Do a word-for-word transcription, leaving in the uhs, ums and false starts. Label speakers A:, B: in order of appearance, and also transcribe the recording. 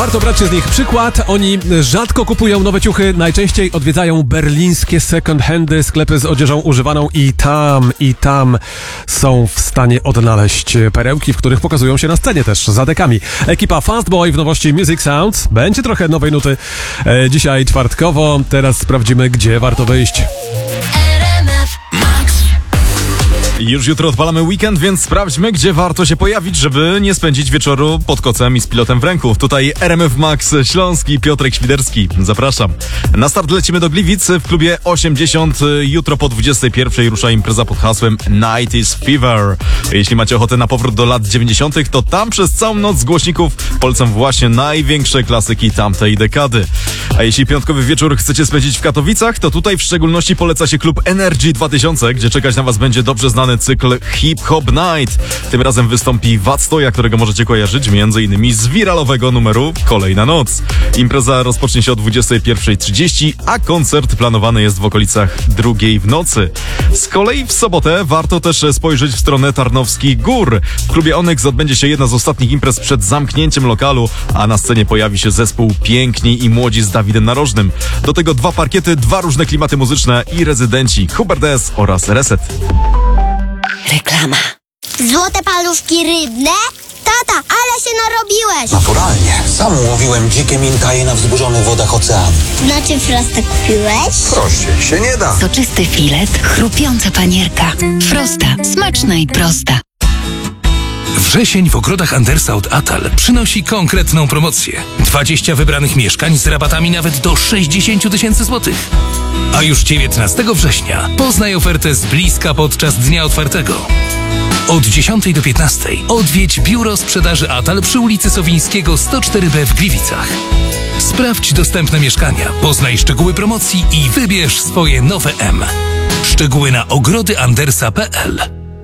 A: Warto brać się z nich przykład. Oni rzadko kupują nowe ciuchy, najczęściej odwiedzają berlińskie second handy, sklepy z odzieżą używaną i tam, i tam są w stanie odnaleźć perełki, w których pokazują się na scenie też za dekami. Ekipa Fastboy w nowości Music Sounds. Będzie trochę nowej nuty e, dzisiaj czwartkowo. Teraz sprawdzimy, gdzie warto wyjść.
B: Już jutro odpalamy weekend, więc sprawdźmy, gdzie warto się pojawić, żeby nie spędzić wieczoru pod kocem i z pilotem w ręku. Tutaj R M F Max Śląski, Piotrek Świderski. Zapraszam. Na start lecimy do Gliwic w klubie osiemdziesiąt. Jutro po dwudziestej pierwszej rusza impreza pod hasłem nineties Fever. Jeśli macie ochotę na powrót do lat dziewięćdziesiątych, to tam przez całą noc z głośników polecam właśnie największe klasyki tamtej dekady. A jeśli piątkowy wieczór chcecie spędzić w Katowicach, to tutaj w szczególności poleca się klub Energy dwa tysiące, gdzie czekać na was będzie dobrze znany cykl Hip Hop Night. Tym razem wystąpi Wactoja, którego możecie kojarzyć między innymi z wiralowego numeru Kolejna Noc. Impreza rozpocznie się o dwudziestej pierwszej trzydzieści, a koncert planowany jest w okolicach drugiej w nocy. Z kolei w sobotę warto też spojrzeć w stronę Tarnowskich Gór. W klubie Onyx odbędzie się jedna z ostatnich imprez przed zamknięciem lokalu, a na scenie pojawi się zespół Piękni i Młodzi z Dawidem Narożnym. Do tego dwa parkiety, dwa różne klimaty muzyczne i rezydenci Hubert S. oraz Reset.
C: Reklama.
D: Złote paluszki rybne? Tata, ale się narobiłeś!
E: Naturalnie. Sam łowiłem dzikie minkaje na wzburzonych wodach oceanu.
D: Znaczy Frosta kupiłeś?
E: Prościej się nie da.
C: Soczysty filet, chrupiąca panierka. Frosta. Smaczna i prosta.
F: Wrzesień w ogrodach Andersa od Atal przynosi konkretną promocję. dwadzieścia wybranych mieszkań z rabatami nawet do sześćdziesiąt tysięcy złotych. A już dziewiętnastego września poznaj ofertę z bliska podczas dnia otwartego. Od dziesiątej do piętnastej odwiedź biuro sprzedaży Atal przy ulicy Sowińskiego sto cztery B w Gliwicach. Sprawdź dostępne mieszkania, poznaj szczegóły promocji i wybierz swoje nowe M. Szczegóły na ogrody andersa kropka p l.